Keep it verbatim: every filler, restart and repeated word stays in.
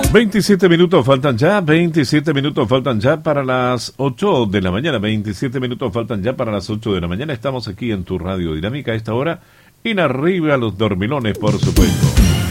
veintisiete minutos faltan ya, veintisiete minutos faltan ya para las ocho de la mañana, veintisiete minutos faltan ya para las ocho de la mañana. Estamos aquí en tu Radio Dinámica a esta hora, en Arriba los Dormilones, por supuesto.